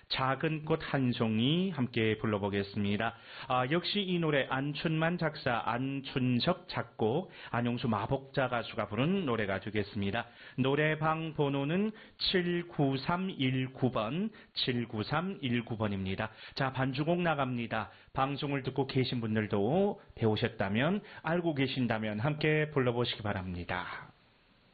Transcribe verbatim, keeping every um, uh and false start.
작은 꽃 한 송이 함께 불러보겠습니다. 아, 역시 이 노래 안춘만 작사, 안춘석 작곡, 안용수 마복자 가수가 부른 노래가 되겠습니다. 노래방 번호는 칠구삼일구 번, 칠구삼일구 번입니다. 자, 반주곡 나갑니다. 방송을 듣고 계신 분들도 배우셨다면, 알고 계신다면 함께 불러보시기 바랍니다.